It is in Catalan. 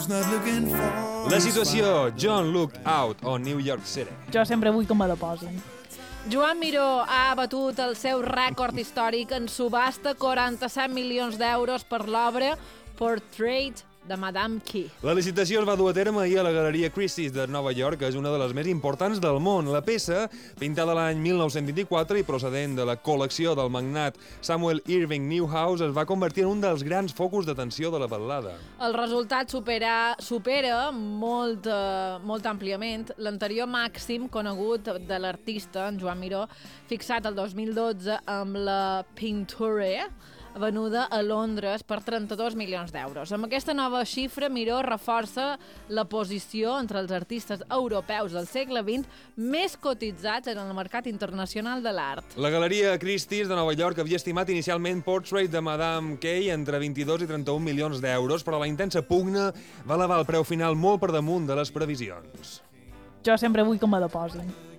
La situació, John looked out on New York City. Jo sempre vull que me deposin. Joan Miró ha batut el seu rècord històric en subhasta 47 milions d'euros per l'obra Portrait de Madame Key. La licitació es va dur a terme ahir a la Galeria Christie's de Nova York, que és una de les més importants del món. La peça, pintada l'any 1924 i procedent de la col·lecció del magnat Samuel Irving Newhouse, es va convertir en un dels grans focus d'atenció de la ballada. El resultat supera molt àmpliament l'anterior màxim conegut de l'artista, en Joan Miró, fixat el 2012 amb la Pinture, venuda a Londres per 32 milions d'euros. Amb aquesta nova xifra, Miró reforça la posició entre els artistes europeus del segle XX més cotitzats en el mercat internacional de l'art. La Galeria Christie's de Nova York havia estimat inicialment Portrait de Madame Kay entre 22 i 31 milions d'euros, però la intensa pugna va elevar el preu final molt per damunt de les previsions. Jo sempre vull que me deposin.